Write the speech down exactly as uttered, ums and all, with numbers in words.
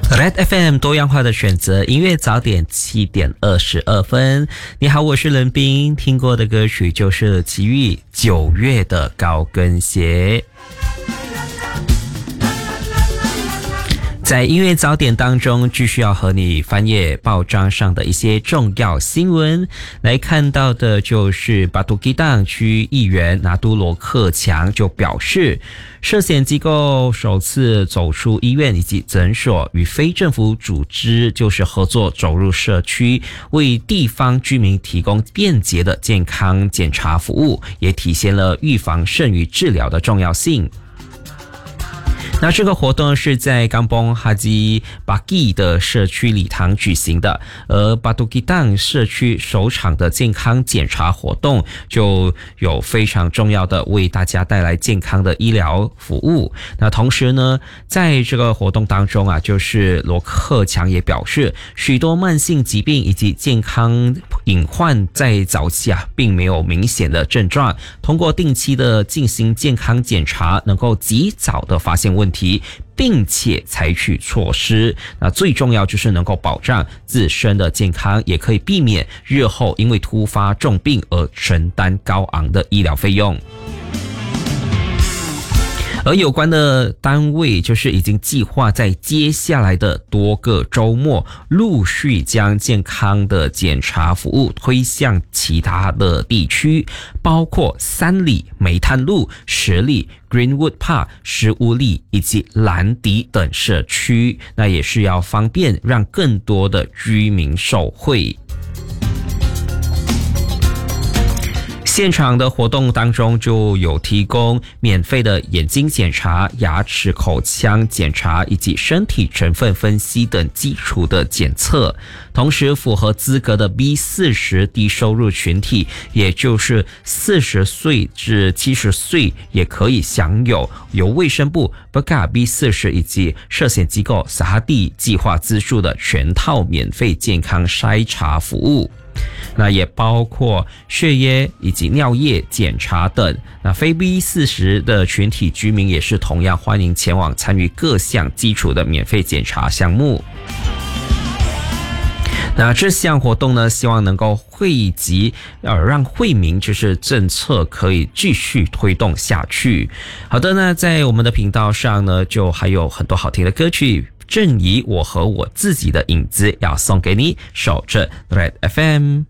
Red F M 多样化的选择，音乐早点七点二十二分。你好，我是任斌，听过的歌曲就是齐豫九月的高跟鞋。在音乐早点当中，继续要和你翻页报章上的一些重要新闻。来看到的就是巴杜基当区议员拿督罗克强就表示，涉险机构首次走出医院以及诊所，与非政府组织就是合作走入社区，为地方居民提供便捷的健康检查服务，也体现了预防胜于治疗的重要性。那这个活动是在冈邦哈基巴基的社区礼堂举行的，而巴杜基当社区首场的健康检查活动就有非常重要的为大家带来健康的医疗服务。那同时呢，在这个活动当中啊，就是罗克强也表示，许多慢性疾病以及健康隐患在早期啊并没有明显的症状，通过定期的进行健康检查，能够及早的发现问题。并且采取措施，那最重要就是能够保障自身的健康，也可以避免日后因为突发重病而承担高昂的医疗费用。而有关的单位就是已经计划在接下来的多个周末陆续将健康的检查服务推向其他的地区，包括三里、煤炭路、十里、Greenwood Park、石屋里以及兰迪等社区，那也是要方便让更多的居民受惠。现场的活动当中就有提供免费的眼睛检查、牙齿口腔检查以及身体成分分析等基础的检测，同时符合资格的 B 四十 低收入群体，也就是四十岁至七十岁，也可以享有由卫生部 B K B 四十 以及涉险机构撒哈蒂计划资助的全套免费健康筛查服务。那也包括血液以及尿液检查等。那非 B 四十 的群体居民也是同样欢迎前往参与各项基础的免费检查项目。那这项活动呢，希望能够惠及呃让惠民就是政策可以继续推动下去。好的，那在我们的频道上呢，就还有很多好听的歌曲，正以我和我自己的影子要送给你，守着 Red F M。